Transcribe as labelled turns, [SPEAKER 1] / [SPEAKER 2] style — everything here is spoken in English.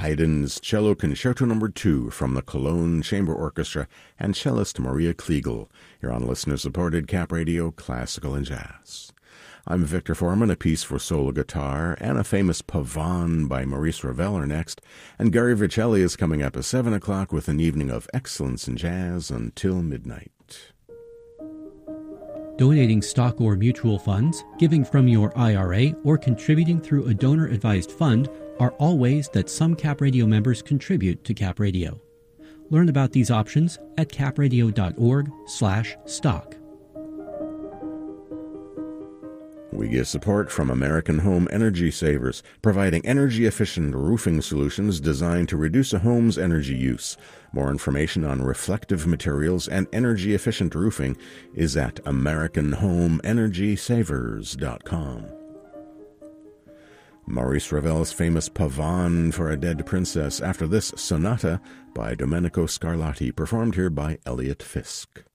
[SPEAKER 1] Haydn's Cello Concerto No. 2 from the Cologne Chamber Orchestra and cellist Maria Kliegel. You're on listener-supported Cap Radio Classical and Jazz. I'm Victor Foreman. A piece for solo guitar and a famous Pavane by Maurice Ravel are next, and Gary Vercelli is coming up at 7 o'clock with an evening of excellence in jazz until midnight.
[SPEAKER 2] Donating stock or mutual funds, giving from your IRA, or contributing through a donor-advised fund are all ways that some Cap Radio members contribute to Cap Radio. Learn about these options at capradio.org/stock.
[SPEAKER 1] We get support from American Home Energy Savers, providing energy-efficient roofing solutions designed to reduce a home's energy use. More information on reflective materials and energy-efficient roofing is at AmericanHomeEnergySavers.com. Maurice Ravel's famous Pavane for a Dead Princess. After this, Sonata by Domenico Scarlatti, performed here by Elliot Fisk.